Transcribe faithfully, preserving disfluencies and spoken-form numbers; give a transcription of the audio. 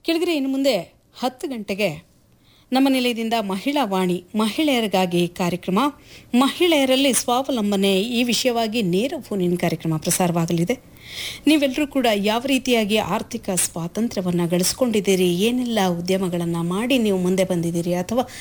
ಕೆಳಗರೆ ಇನ್ನು ಮುಂದೆ ಹತ್ತು ಗಂಟೆಗೆ ನಮ್ಮ ನಿಲಯದಿಂದ ಮಹಿಳಾ ವಾಣಿ ಮಹಿಳೆಯರಿಗಾಗಿ ಕಾರ್ಯಕ್ರಮ, ಮಹಿಳೆಯರಲ್ಲಿ ಸ್ವಾವಲಂಬನೆ ಈ ವಿಷಯವಾಗಿ ನೇರ ಫೋನಿನ ಕಾರ್ಯಕ್ರಮ ಪ್ರಸಾರವಾಗಲಿದೆ. ನೀವೆಲ್ಲರೂ ಕೂಡ ಯಾವ ರೀತಿಯಾಗಿ ಆರ್ಥಿಕ ಸ್ವಾತಂತ್ರ್ಯವನ್ನು ಗಳಿಸ್ಕೊಂಡಿದ್ದೀರಿ, ಏನೆಲ್ಲ ಉದ್ಯಮಗಳನ್ನು ಮಾಡಿ ನೀವು ಮುಂದೆ ಬಂದಿದ್ದೀರಿ ಅಥವಾ